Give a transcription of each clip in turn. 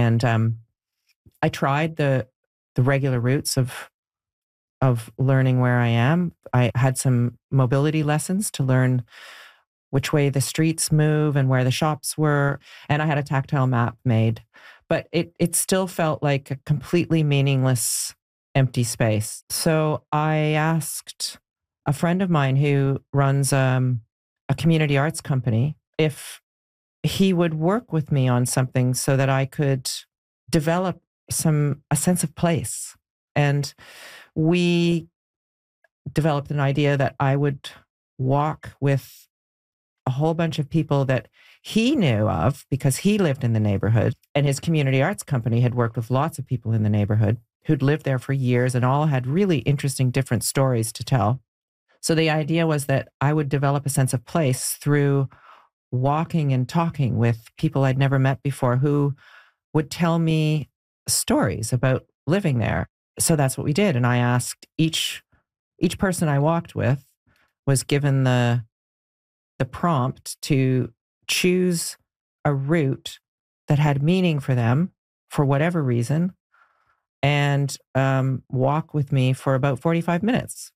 And I tried the regular routes of learning where I am. I had some mobility lessons to learn which way the streets move and where the shops were. And I had a tactile map made. But it still felt like a completely meaningless, empty space. So I asked a friend of mine who runs a community arts company if he would work with me on something so that I could develop a sense of place. And we developed an idea that I would walk with a whole bunch of people that he knew of because he lived in the neighborhood, and his community arts company had worked with lots of people in the neighborhood who'd lived there for years and all had really interesting different stories to tell. So the idea was that I would develop a sense of place through walking and talking with people I'd never met before who would tell me stories about living there. So that's what we did. And I asked each person I walked with was given the prompt to choose a route that had meaning for them for whatever reason and walk with me for about 45 minutes.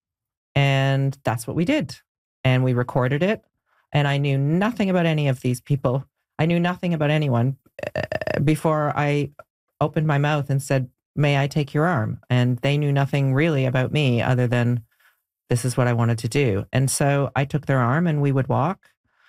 And that's what we did. And we recorded it. And I knew nothing about any of these people. I knew nothing about anyone before I opened my mouth and said, "May I take your arm?" And they knew nothing really about me other than this is what I wanted to do. And so I took their arm and we would walk.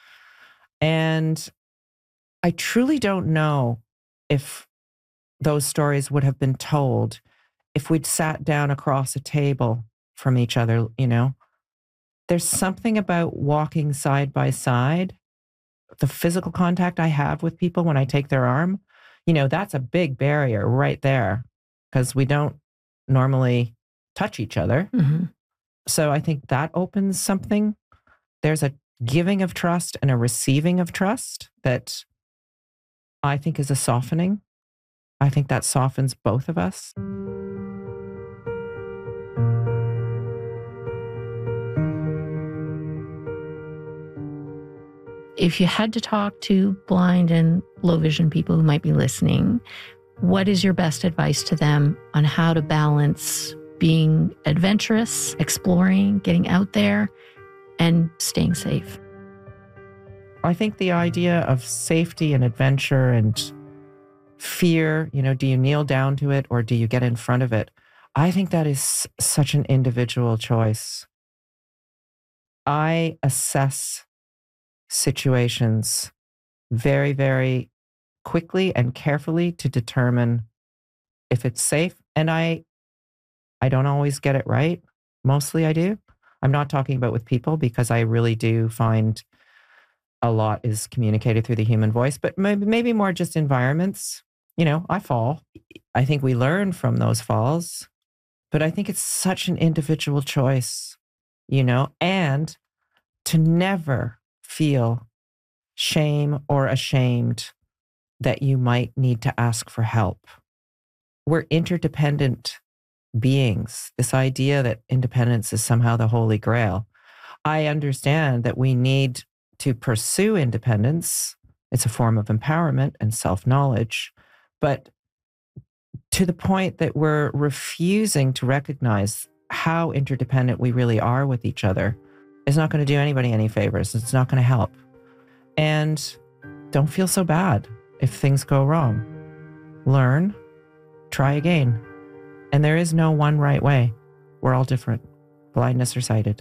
And I truly don't know if those stories would have been told if we'd sat down across a table from each other, you know. There's something about walking side by side, the physical contact I have with people when I take their arm, you know, that's a big barrier right there because we don't normally touch each other. Mm-hmm. So I think that opens something. There's a giving of trust and a receiving of trust that I think is a softening. I think that softens both of us. If you had to talk to blind and low vision people who might be listening, what is your best advice to them on how to balance being adventurous, exploring, getting out there, and staying safe? I think the idea of safety and adventure and fear, you know, do you kneel down to it or do you get in front of it? I think that is such an individual choice. I assess situations very, very quickly and carefully to determine if it's safe. And I don't always get it right. Mostly I do. I'm not talking about with people because I really do find a lot is communicated through the human voice, but maybe more just environments. You know, I fall. I think we learn from those falls, but I think it's such an individual choice, you know, and to never feel shame or ashamed that you might need to ask for help. We're interdependent beings. This idea that independence is somehow the holy grail. I understand that we need to pursue independence. It's a form of empowerment and self-knowledge, but to the point that we're refusing to recognize how interdependent we really are with each other is not going to do anybody any favors. It's not going to help. And don't feel so bad if things go wrong. Learn, try again. And there is no one right way. We're all different, blindness or sighted.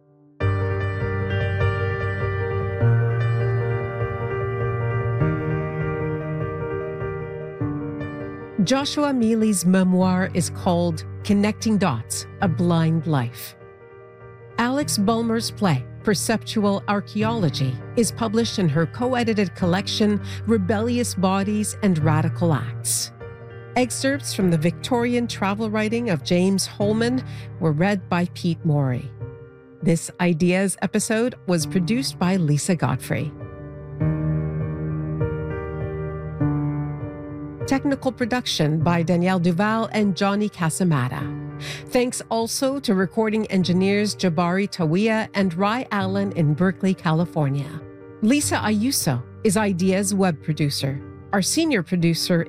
Joshua Mealy's memoir is called Connecting Dots, A Blind Life. Alex Bulmer's play, Perceptual Archaeology, is published in her co-edited collection, Rebellious Bodies and Radical Acts. Excerpts from the Victorian travel writing of James Holman were read by Pete Morey. This Ideas episode was produced by Lisa Godfrey. Technical production by Danielle Duval and Johnny Casamata. Thanks also to recording engineers Jabari Tawiya and Rai Allen in Berkeley, California. Lisa Ayuso is Ideas web producer. Our senior producer